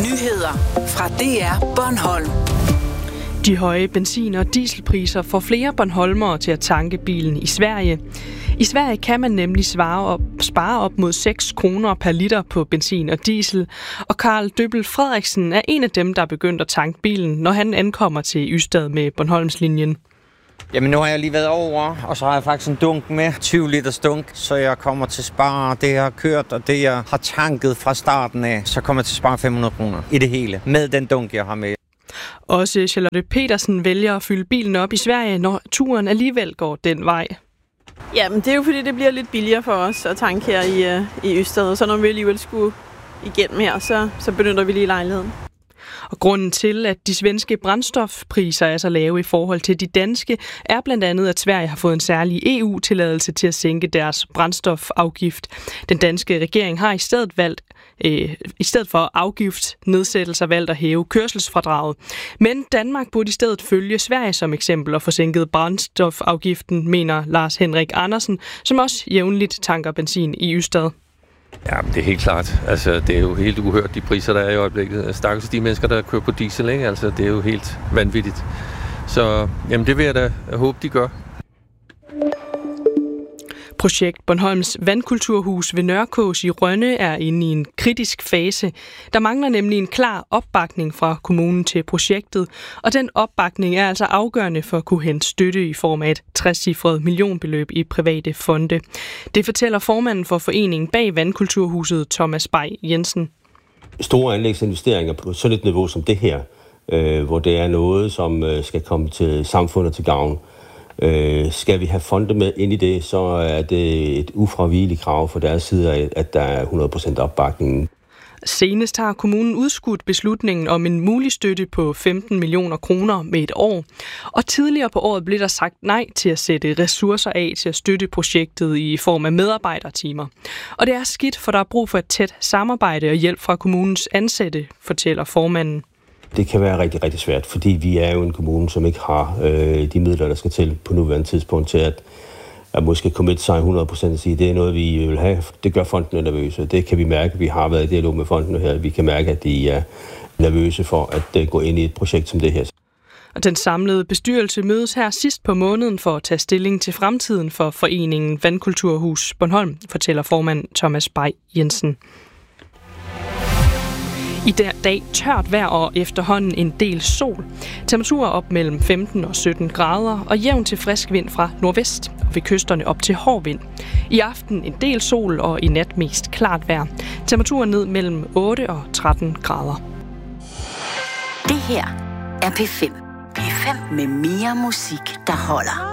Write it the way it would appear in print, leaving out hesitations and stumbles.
Nyheder fra DR Bornholm. De høje benzin- og dieselpriser får flere bornholmere til at tanke bilen i Sverige. I Sverige kan man nemlig spare op mod 6 kroner per liter på benzin og diesel, og Karl Døbbel Frederiksen er en af dem, der er begyndt at tanke bilen, når han ankommer til Ystad med Bornholmslinjen. Jamen nu har jeg lige været over, og så har jeg faktisk en dunk med, 20 liters dunk, så jeg kommer til at spare det, jeg har kørt, og det, jeg har tanket fra starten af, så kommer jeg til at spare 500 kroner i det hele, med den dunk, jeg har med. Også Charlotte Petersen vælger at fylde bilen op i Sverige, når turen alligevel går den vej. Jamen det er jo fordi, det bliver lidt billigere for os at tanke her i Ystad, og så når vi alligevel skulle igennem her, så benytter vi lige lejligheden. Og grunden til, at de svenske brændstofpriser er så lave i forhold til de danske, er blandt andet, at Sverige har fået en særlig EU-tilladelse til at sænke deres brændstofafgift. Den danske regering har i stedet for afgiftsnedsættelser valgt at hæve kørselsfradraget. Men Danmark burde i stedet følge Sverige som eksempel og få sænket brændstofafgiften, mener Lars Henrik Andersen, som også jævnligt tanker benzin i Ystad. Ja, det er helt klart. Altså, det er jo helt uhørt, de priser, der er i øjeblikket. Stakkels de mennesker, der kører på diesel, ikke? Altså, det er jo helt vanvittigt. Så jamen, det vil jeg da håbe, de gør. Projekt Bornholms vandkulturhus ved Nørrekås i Rønne er inde i en kritisk fase. Der mangler nemlig en klar opbakning fra kommunen til projektet, og den opbakning er altså afgørende for at kunne hente støtte i form af et 60-cifret millionbeløb i private fonde. Det fortæller formanden for foreningen bag vandkulturhuset, Thomas Bay Jensen. Store anlægsinvesteringer på sådan et niveau som det her, hvor det er noget, som skal komme til samfundet til gavn. Skal vi have fonde med ind i det, så er det et ufravigeligt krav fra deres side, at der er 100% opbakning. Senest har kommunen udskudt beslutningen om en mulig støtte på 15 millioner kroner med et år. Og tidligere på året blev der sagt nej til at sætte ressourcer af til at støtte projektet i form af medarbejdertimer. Og det er skidt, for der er brug for et tæt samarbejde og hjælp fra kommunens ansatte, fortæller formanden. Det kan være rigtig, rigtig svært, fordi vi er jo en kommune, som ikke har de midler, der skal til på nuværende tidspunkt til at måske committe sig 100% og sige, at det er noget, vi vil have. Det gør fondene nervøse. Det kan vi mærke. Vi har været i dialog med fondene her. Vi kan mærke, at de er nervøse for at gå ind i et projekt som det her. Og den samlede bestyrelse mødes her sidst på måneden for at tage stilling til fremtiden for foreningen Vandkulturhus Bornholm, fortæller formand Thomas Bay Jensen. I dag tørt vejr og efterhånden en del sol. Temperaturer op mellem 15 og 17 grader og jævn til frisk vind fra nordvest og ved kysterne op til hård vind. I aften en del sol og i nat mest klart vejr. Temperaturer ned mellem 8 og 13 grader. Det her er P5. P5 med mere musik, der holder.